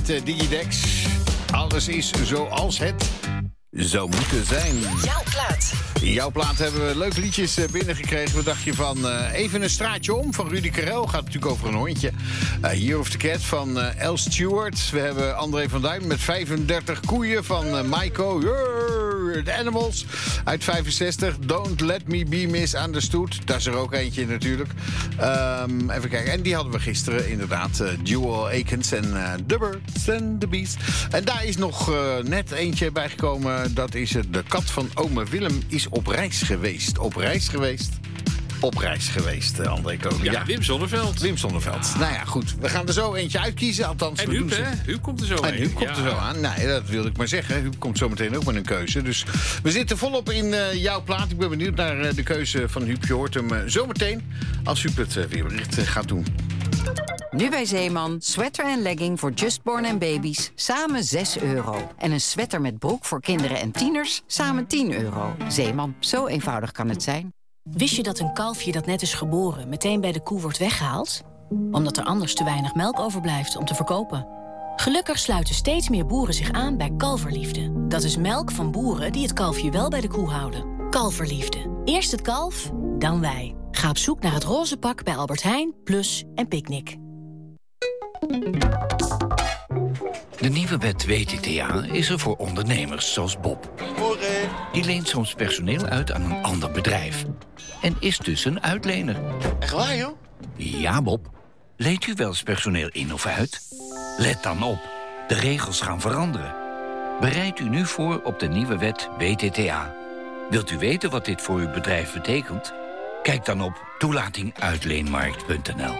Digidex. Alles is zoals het zou moeten zijn. Jouw plaat. In jouw plaat hebben we leuke liedjes binnengekregen. Wat dacht je van Even een straatje om van Rudy Karel. Gaat natuurlijk over een hondje. Year of the Cat van L. Stewart. We hebben André van Duin met 35 koeien van Maiko. The Animals uit 65. Don't Let Me Be Misunderstood. Daar is er ook eentje natuurlijk. Even kijken. En die hadden we gisteren inderdaad. Jewel Akins en The Birds and the Bees. En daar is nog net eentje bijgekomen. Dat is de kat van ome Willem is op reis geweest. Op reis geweest, André Kolen. Ja, Wim Sonneveld. Wim Sonneveld. Nou ja, goed. We gaan er zo eentje uitkiezen. Althans, en Huub, hè? Huub komt er zo aan. Huub komt er zo aan. Nee, dat wilde ik maar zeggen. Huub komt zo meteen ook met een keuze. Dus we zitten volop in jouw plaat. Ik ben benieuwd naar de keuze van Huub. Je hoort hem zo meteen als Huub het weerbericht gaat doen. Nu bij Zeeman, sweater en legging voor Justborn en baby's, samen €6. En een sweater met broek voor kinderen en tieners, samen €10. Zeeman, zo eenvoudig kan het zijn. Wist je dat een kalfje dat net is geboren meteen bij de koe wordt weggehaald? Omdat er anders te weinig melk overblijft om te verkopen. Gelukkig sluiten steeds meer boeren zich aan bij Kalverliefde. Dat is melk van boeren die het kalfje wel bij de koe houden. Kalverliefde. Eerst het kalf, dan wij. Ga op zoek naar het roze pak bij Albert Heijn, Plus en Picnic. De nieuwe wet WTTA is er voor ondernemers zoals Bob. Die leent soms personeel uit aan een ander bedrijf. En is dus een uitlener. Echt waar, joh? Ja, Bob. Leent u wel eens personeel in of uit? Let dan op. De regels gaan veranderen. Bereid u nu voor op de nieuwe wet WTTA. Wilt u weten wat dit voor uw bedrijf betekent? Kijk dan op toelatinguitleenmarkt.nl.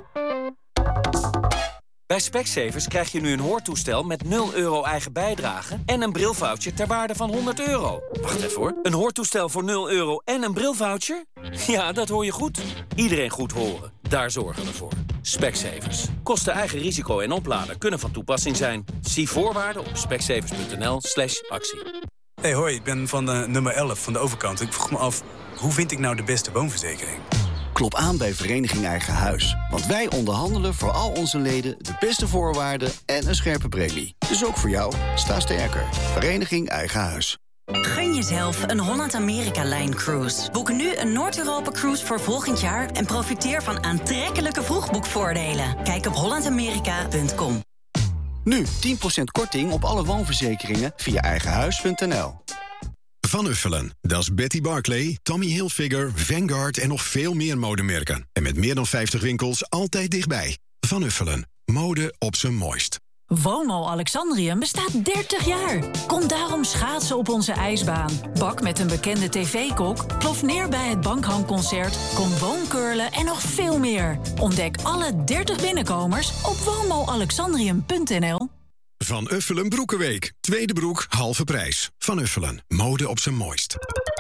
Bij Specsavers krijg je nu een hoortoestel met €0 eigen bijdrage en een brilvoucher ter waarde van €100. Wacht even hoor. Een hoortoestel voor €0 en een brilvoucher? Ja, dat hoor je goed. Iedereen goed horen. Daar zorgen we voor. Specsavers. Kosten eigen risico en opladen kunnen van toepassing zijn. Zie voorwaarden op specsavers.nl/actie. Hey, hoi, ik ben van nummer 11 van de overkant. Ik vroeg me af, hoe vind ik nou de beste woonverzekering? Klop aan bij Vereniging Eigen Huis. Want wij onderhandelen voor al onze leden de beste voorwaarden en een scherpe premie. Dus ook voor jou, sta sterker. Vereniging Eigen Huis. Gun jezelf een Holland-Amerika-Line-cruise. Boek nu een Noord-Europa-cruise voor volgend jaar en profiteer van aantrekkelijke vroegboekvoordelen. Kijk op hollandamerika.com. Nu 10% korting op alle woonverzekeringen via eigenhuis.nl. Van Uffelen, dat is Betty Barclay, Tommy Hilfiger, Vanguard en nog veel meer modemerken. En met meer dan 50 winkels altijd dichtbij. Van Uffelen, mode op zijn mooist. Woonmol Alexandrium bestaat 30 jaar. Kom daarom schaatsen op onze ijsbaan. Bak met een bekende tv-kok, plof neer bij het Bankhangconcert, kom woonkurlen en nog veel meer. Ontdek alle 30 binnenkomers op woonmolalexandrium.nl. Van Uffelen Broekenweek. Tweede broek, halve prijs. Van Uffelen, mode op zijn mooist.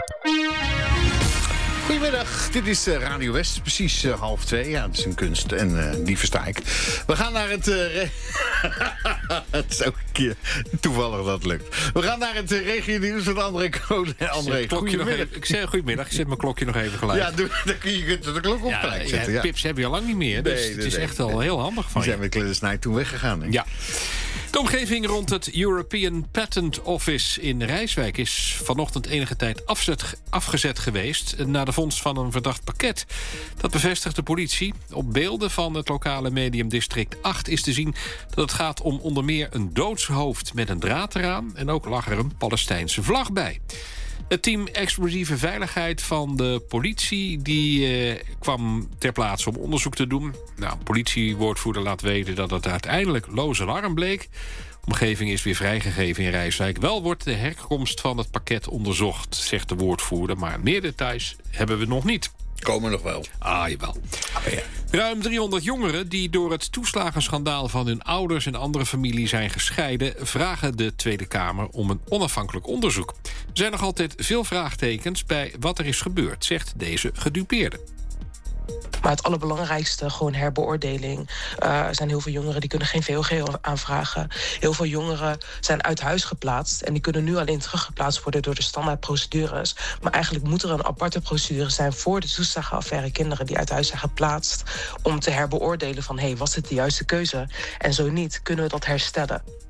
Goedemiddag, dit is Radio West, precies 1:30. Ja, het is een kunst en die versta ik. We gaan naar het... het is ook een keer toevallig dat het lukt. We gaan naar het regionieuws van André Kolen. André, goedemiddag. Ik zeg goedemiddag, ik zet mijn klokje nog even gelijk. Ja, dan kun je de klok op gelijk zetten. Ja. Pips heb je al lang niet meer, dus het is echt al heel handig van je. Die zijn met Gladys Knight toen weggegaan. Hè? Ja. De omgeving rond het European Patent Office in Rijswijk is vanochtend enige tijd afgezet geweest na de vondst van een verdacht pakket. Dat bevestigt de politie. Op beelden van het lokale medium District 8 is te zien dat het gaat om onder meer een doodshoofd met een draad eraan en ook lag er een Palestijnse vlag bij. Het team explosieve veiligheid van de politie die kwam ter plaatse om onderzoek te doen. Nou, een politiewoordvoerder laat weten dat het uiteindelijk loze alarm bleek. De omgeving is weer vrijgegeven in Rijswijk. Wel wordt de herkomst van het pakket onderzocht, zegt de woordvoerder. Maar meer details hebben we nog niet. Komen nog wel. Ah, jawel. Ja. Ruim 300 jongeren die door het toeslagenschandaal van hun ouders en andere familie zijn gescheiden, vragen de Tweede Kamer om een onafhankelijk onderzoek. Er zijn nog altijd veel vraagtekens bij wat er is gebeurd, zegt deze gedupeerde. Maar het allerbelangrijkste, gewoon herbeoordeling. Er zijn heel veel jongeren die kunnen geen VOG aanvragen. Heel veel jongeren zijn uit huis geplaatst en die kunnen nu alleen teruggeplaatst worden door de standaardprocedures. Maar eigenlijk moet er een aparte procedure zijn voor de toeslagenaffaire kinderen die uit huis zijn geplaatst, om te herbeoordelen van, was het de juiste keuze? En zo niet, kunnen we dat herstellen?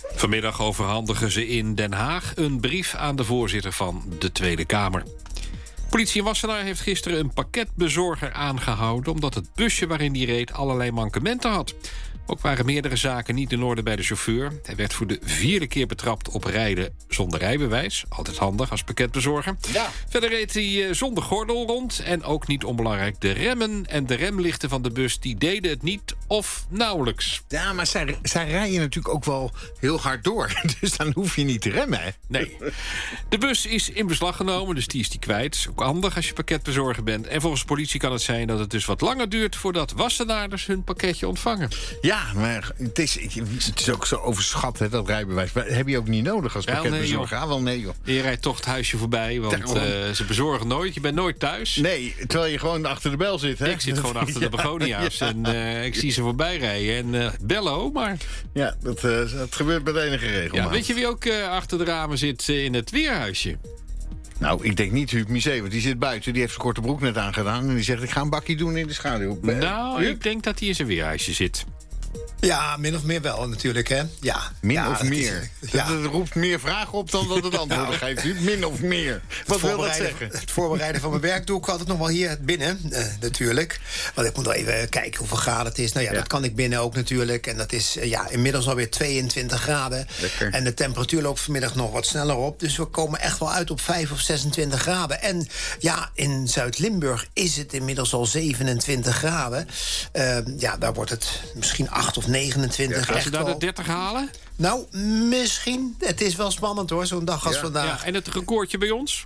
Vanmiddag overhandigen ze in Den Haag een brief aan de voorzitter van de Tweede Kamer. Politie in Wassenaar heeft gisteren een pakketbezorger aangehouden omdat het busje waarin die reed allerlei mankementen had. Ook waren meerdere zaken niet in orde bij de chauffeur. Hij werd voor de 4e keer betrapt op rijden zonder rijbewijs. Altijd handig als pakketbezorger. Ja. Verder reed hij zonder gordel rond. En ook niet onbelangrijk, de remmen en de remlichten van de bus die deden het niet of nauwelijks. Ja, maar zij rijden natuurlijk ook wel heel hard door. Dus dan hoef je niet te remmen, hè? Nee. De bus is in beslag genomen, dus die is die kwijt. Is ook handig als je pakketbezorger bent. En volgens de politie kan het zijn dat het dus wat langer duurt voordat Wassenaarders hun pakketje ontvangen. Ja, maar het is ook zo overschat, hè, dat rijbewijs. Maar heb je ook niet nodig als pakketbezorger? Wel nee, joh. Je rijdt toch het huisje voorbij, want ze bezorgen nooit. Je bent nooit thuis. Nee, terwijl je gewoon achter de bel zit, hè? Ik zit gewoon achter de begonia's. Ja. En ik zie ze voorbij rijden en bellen ook maar. Ja, dat gebeurt met enige regelmaat. Ja, weet je wie ook achter de ramen zit in het weerhuisje? Nou, ik denk niet Huub Misé, want die zit buiten. Die heeft zijn korte broek net aangedaan. En die zegt, ik ga een bakje doen in de schaduw. Nou, ik denk dat hij in zijn weerhuisje zit. Ja, min of meer wel natuurlijk, hè? Ja. Min of meer? Dat roept meer vragen op dan dat het antwoorden geeft. Min of meer. Wat wil dat zeggen? Het voorbereiden van mijn werk doe ik altijd nog wel hier binnen, natuurlijk. Want ik moet wel even kijken hoeveel graden het is. Nou ja, dat kan ik binnen ook natuurlijk. En dat is inmiddels alweer 22 graden. Lekker. En de temperatuur loopt vanmiddag nog wat sneller op. Dus we komen echt wel uit op 5 of 26 graden. En ja, in Zuid-Limburg is het inmiddels al 27 graden. Daar wordt het misschien 8 of 29. Gaan ze daar de 30 halen? Nou, misschien. Het is wel spannend hoor, zo'n dag als vandaag. Ja, en het recordje bij ons?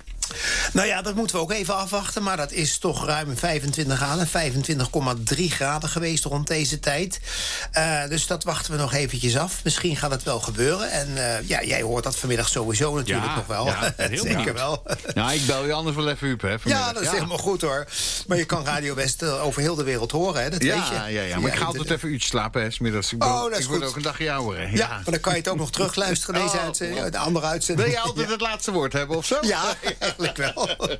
Nou ja, dat moeten we ook even afwachten. Maar dat is toch ruim 25 graden. 25,3 graden geweest rond deze tijd. Dus dat wachten we nog eventjes af. Misschien gaat het wel gebeuren. En jij hoort dat vanmiddag sowieso natuurlijk nog wel. Ja, heel zeker wel. Nou, ik bel je anders wel even, Huub, hè? Ja, dat is helemaal goed, hoor. Maar je kan Radio West over heel de wereld horen, hè? Dat weet je. Ja, maar ik ga altijd even uurtje slapen, hè? 's middags. Dat is ik word ook een dagje ouder, hè? Ja, maar dan kan je het ook nog terugluisteren, deze uitzending. De andere uitzending. Wil je altijd het laatste woord hebben, of zo? Ja, eigenlijk wel.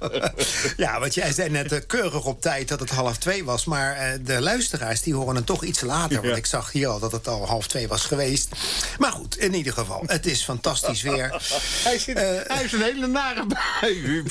Ja, want jij zei net keurig op tijd dat het 1:30 was. Maar de luisteraars die horen het toch iets later. Want ik zag hier al dat het al 1:30 was geweest. Maar goed, in ieder geval. Het is fantastisch weer. Hij is een hele nare bui, Huub.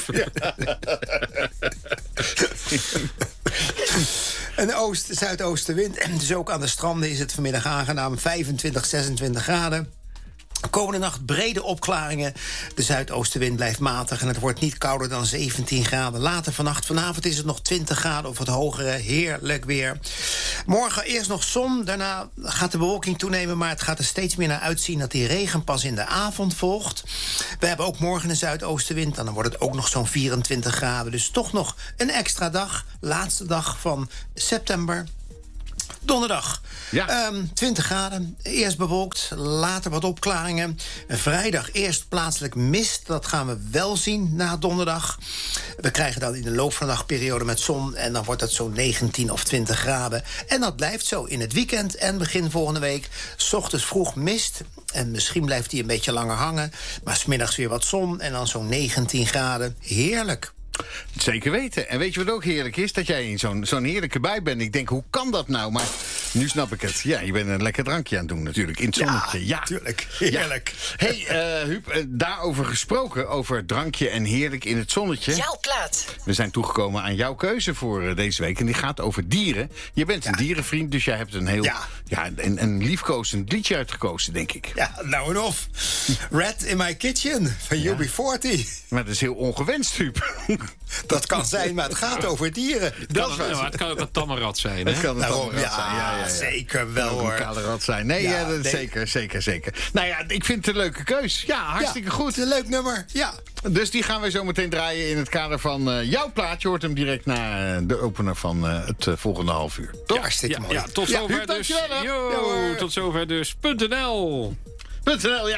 Een zuidoostenwind. Dus ook aan de stranden is het vanmiddag aangenaam. 25, 26 graden. Komende nacht brede opklaringen. De zuidoostenwind blijft matig en het wordt niet kouder dan 17 graden. Later vanavond is het nog 20 graden of wat hogere. Heerlijk weer. Morgen eerst nog zon, daarna gaat de bewolking toenemen, maar het gaat er steeds meer naar uitzien dat die regen pas in de avond volgt. We hebben ook morgen een zuidoostenwind en dan wordt het ook nog zo'n 24 graden. Dus toch nog een extra dag, laatste dag van september. Donderdag, 20 graden, eerst bewolkt, later wat opklaringen. Vrijdag eerst plaatselijk mist, dat gaan we wel zien na donderdag. We krijgen dan in de loop van de dagperiode met zon en dan wordt het zo'n 19 of 20 graden. En dat blijft zo in het weekend en begin volgende week. 's Ochtends vroeg mist en misschien blijft die een beetje langer hangen. Maar 's middags weer wat zon en dan zo'n 19 graden. Heerlijk. Zeker weten. En weet je wat ook heerlijk is? Dat jij in zo'n heerlijke bui bent. Ik denk, hoe kan dat nou? Maar nu snap ik het. Ja, je bent een lekker drankje aan het doen natuurlijk. In het zonnetje. Ja, tuurlijk. Heerlijk. Ja. Hey, Huub, daarover gesproken. Over drankje en heerlijk in het zonnetje. Jouw plaat. We zijn toegekomen aan jouw keuze voor deze week. En die gaat over dieren. Je bent een dierenvriend, dus jij hebt een heel een liefkozend liedje uitgekozen, denk ik. Ja, nou en of. Rat in My Kitchen van UB40. Maar dat is heel ongewenst, Huub. Dat kan zijn, maar het gaat over dieren. Het kan ook een tamme rat zijn, hè? Het kan een tamme rat zijn, ja. Zeker wel, hoor. Het kan een kale rat zijn. Nee, zeker. Nou ja, ik vind het een leuke keus. Ja, hartstikke goed. Een leuk nummer, ja. Dus die gaan we zo meteen draaien in het kader van jouw plaat. Je hoort hem direct na de opener van het volgende half uur. Toch? Ja, hartstikke mooi. Ja, tot zover Huub, dus. Tot zover dus. .nl, ja,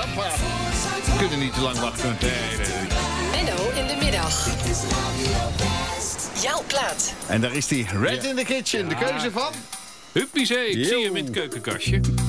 we kunnen niet te lang wachten. Nee. Menno in de middag. Jouw plaat. En daar is die Red in the Kitchen, de keuze van Huub Misé, ik zie hem in het keukenkastje.